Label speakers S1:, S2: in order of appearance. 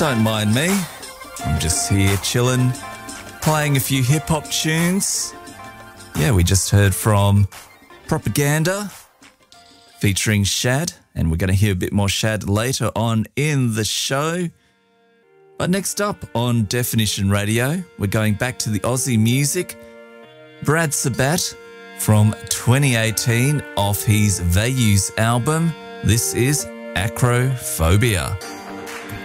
S1: don't mind me. I'm just here chilling, playing a few hip-hop tunes. Yeah, we just heard from Propaganda featuring Shad, and we're going to hear a bit more Shad later on in the show. But next up on Definition Radio, we're going back to the Aussie music. Brad Sabat from 2018 off his Values album. This is Acrophobia.